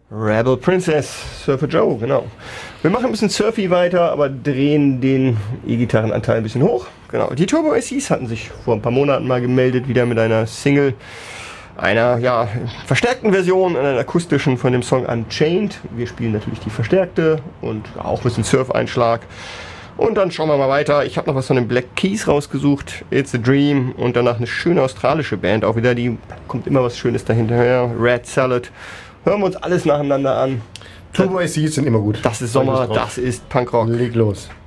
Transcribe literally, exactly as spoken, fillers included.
Rebel Princess, Surfer Joe, genau. Wir machen ein bisschen Surfy weiter, aber drehen den E-Gitarrenanteil ein bisschen hoch. Genau. Die Turbo S Cs hatten sich vor ein paar Monaten mal gemeldet, wieder mit einer Single, einer ja, verstärkten Version, einer akustischen von dem Song Unchained. Wir spielen natürlich die verstärkte und auch ein bisschen Surf-Einschlag. Und dann schauen wir mal weiter. Ich habe noch was von den Black Keys rausgesucht. It's a Dream. Und danach eine schöne australische Band. Auch wieder, die kommt immer was Schönes dahinterher. Red Salad. Hören wir uns alles nacheinander an. Turbo S Cs sind immer gut. Das ist Sommer, das ist Punkrock. Leg los.